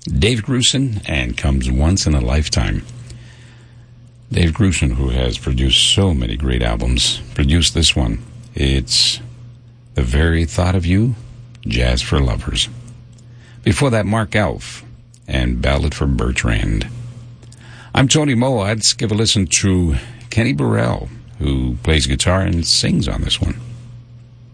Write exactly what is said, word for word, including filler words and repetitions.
Dave Grusin and Comes Once in a Lifetime. Dave Grusin, who has produced so many great albums, produced this one. It's The Very Thought of You, Jazz for Lovers. Before that, Mark Alf and Ballad for Bertrand. I'm Tony Moe. Let's give a listen to Kenny Burrell, who plays guitar and sings on this one.